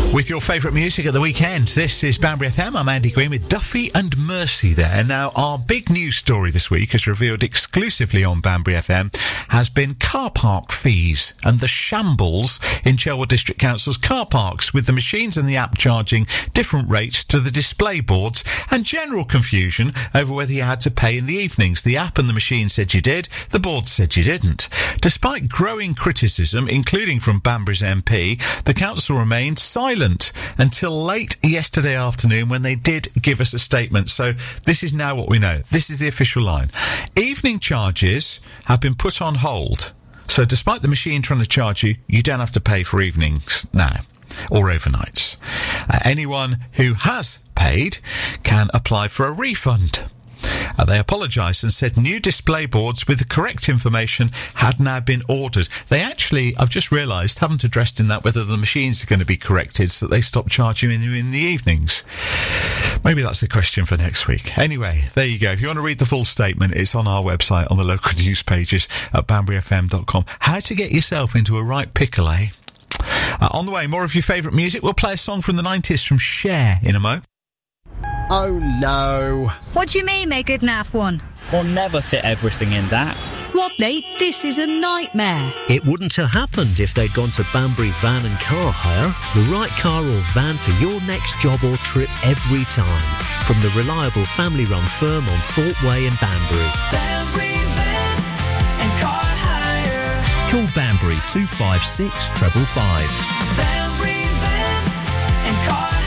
With your favourite music at the weekend, this is Banbury FM. I'm Andy Green with Duffy and Mercy there. Now, our big news story this week, as revealed exclusively on Banbury FM, has been car park fees and the shambles in Chelwood District Council's car parks, with the machines and the app charging different rates to the display boards, and general confusion over whether you had to pay in the evenings. The app and the machine said you did, the board said you didn't. Despite growing criticism, including from Banbury's MP, the council remained silent until late yesterday afternoon, when they did give us a statement. So this is now what we know. This is the official line. Evening charges have been put on hold. So despite the machine trying to charge you, you don't have to pay for evenings now or overnights. Anyone who has paid can apply for a refund. They apologised and said new display boards with the correct information had now been ordered. They actually, I've just realised, haven't addressed in that whether the machines are going to be corrected so that they stop charging you in the evenings. Maybe that's a question for next week. Anyway, there you go. If you want to read the full statement, it's on our website on the local news pages at banburyfm.com. How to get yourself into a right pickle, eh? On the way, more of your favourite music. We'll play a song from the 90s from Cher in a mo. Oh no. What do you mean make a naff one? We'll never fit everything in that. What, Nate? This is a nightmare. It wouldn't have happened if they'd gone to Banbury Van and Car Hire. The right car or van for your next job or trip every time. From the reliable family-run firm on Thorpe Way in Banbury. Banbury Van and Car Hire. Call Banbury 256 555. Banbury Van and Car Hire.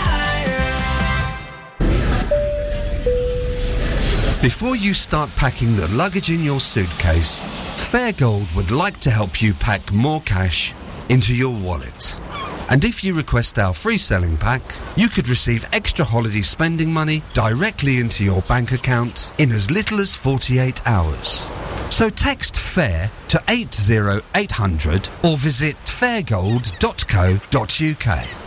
Before you start packing the luggage in your suitcase, Fairgold would like to help you pack more cash into your wallet. And if you request our free selling pack, you could receive extra holiday spending money directly into your bank account in as little as 48 hours. So text FAIR to 80800 or visit fairgold.co.uk.